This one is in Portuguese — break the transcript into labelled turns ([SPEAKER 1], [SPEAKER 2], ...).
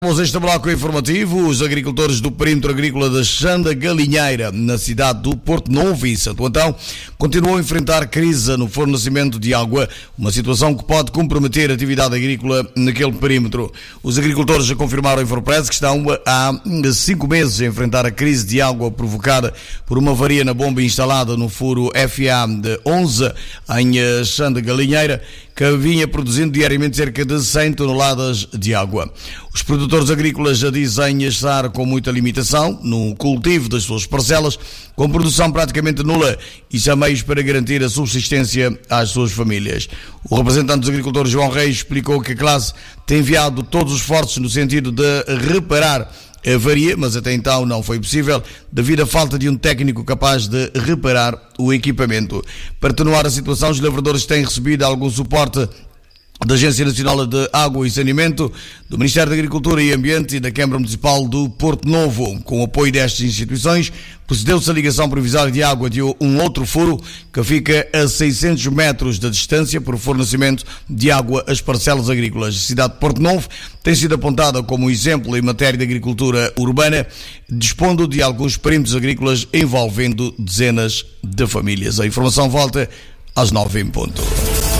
[SPEAKER 1] Vamos a este bloco informativo. Os agricultores do perímetro agrícola da Xanda Galinheira, na cidade do Porto Novo e Santo Antão, continuam a enfrentar crise no fornecimento de água, uma situação que pode comprometer a atividade agrícola naquele perímetro. Os agricultores já confirmaram à Infopress que estão há 5 meses a enfrentar a crise de água provocada por uma avaria na bomba instalada no furo FA de 11 em Xanda Galinheira, que vinha produzindo diariamente cerca de 100 toneladas de água. Os produtores agrícolas já dizem estar com muita limitação no cultivo das suas parcelas, com produção praticamente nula e sem meios para garantir a subsistência às suas famílias. O representante dos agricultores, João Reis, explicou que a classe tem enviado todos os esforços no sentido de reparar a avaria, mas até então não foi possível devido à falta de um técnico capaz de reparar o equipamento. Para atenuar a situação, os lavradores têm recebido algum suporte da Agência Nacional de Água e Saneamento, do Ministério da Agricultura e Ambiente e da Câmara Municipal do Porto Novo. Com o apoio destas instituições, procedeu-se a ligação provisória de água de um outro furo que fica a 600 metros de distância para o fornecimento de água às parcelas agrícolas. A cidade de Porto Novo tem sido apontada como exemplo em matéria de agricultura urbana, dispondo de alguns perímetros agrícolas envolvendo dezenas de famílias. A informação volta às 9 em ponto.